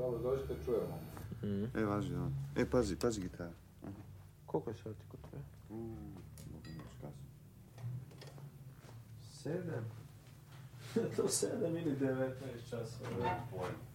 Dobro, dođite, čujemo. E, važi, da. E, pazi gitara. Koliko je sati kod tebe? Mogu još kasno. 7? To 7 ili 19 časova. Pojma.